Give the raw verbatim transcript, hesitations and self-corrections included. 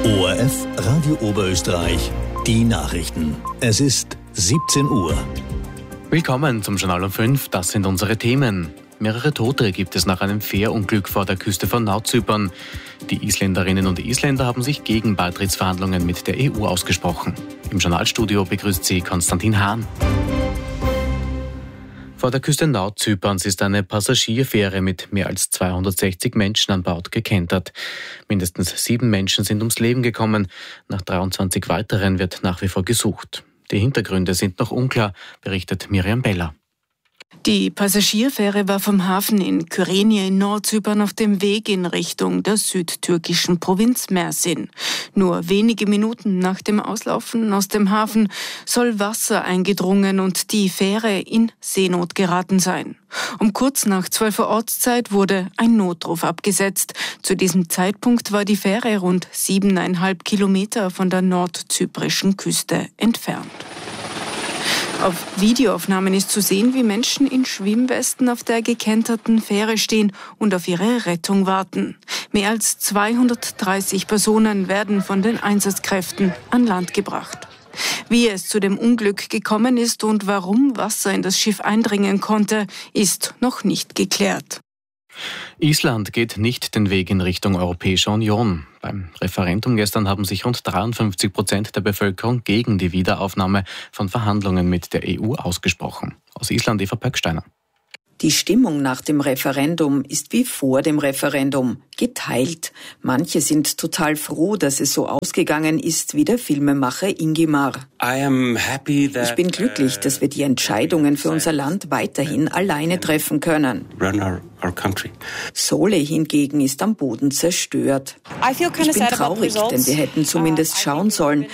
O R F Radio Oberösterreich, die Nachrichten. Es ist siebzehn Uhr. Willkommen zum Journal um fünf, das sind unsere Themen. Mehrere Tote gibt es nach einem Fährunglück vor der Küste von Nordzypern. Die Isländerinnen und Isländer haben sich gegen Beitrittsverhandlungen mit der E U ausgesprochen. Im Journalstudio begrüßt sie Konstantin Hahn. Vor der Küste Nordzyperns ist eine Passagierfähre mit mehr als zweihundertsechzig Menschen an Bord gekentert. Mindestens sieben Menschen sind ums Leben gekommen. Nach dreiundzwanzig weiteren wird nach wie vor gesucht. Die Hintergründe sind noch unklar, berichtet Miriam Beller. Die Passagierfähre war vom Hafen in Kyrenia in Nordzypern auf dem Weg in Richtung der südtürkischen Provinz Mersin. Nur wenige Minuten nach dem Auslaufen aus dem Hafen soll Wasser eingedrungen und die Fähre in Seenot geraten sein. Um kurz nach zwölf Uhr Ortszeit wurde ein Notruf abgesetzt. Zu diesem Zeitpunkt war die Fähre rund siebeneinhalb Kilometer von der nordzyprischen Küste entfernt. Auf Videoaufnahmen ist zu sehen, wie Menschen in Schwimmwesten auf der gekenterten Fähre stehen und auf ihre Rettung warten. Mehr als zweihundertdreißig Personen werden von den Einsatzkräften an Land gebracht. Wie es zu dem Unglück gekommen ist und warum Wasser in das Schiff eindringen konnte, ist noch nicht geklärt. Island geht nicht den Weg in Richtung Europäische Union. Beim Referendum gestern haben sich rund dreiundfünfzig Prozent der Bevölkerung gegen die Wiederaufnahme von Verhandlungen mit der E U ausgesprochen. Aus Island Eva Pöcksteiner. Die Stimmung nach dem Referendum ist wie vor dem Referendum, geteilt. Manche sind total froh, dass es so ausgegangen ist, wie der Filmemacher Ingimar. Ich bin glücklich, dass wir die Entscheidungen für unser Land weiterhin alleine treffen können. Sole hingegen ist am Boden zerstört. Ich bin traurig, denn wir hätten zumindest schauen sollen,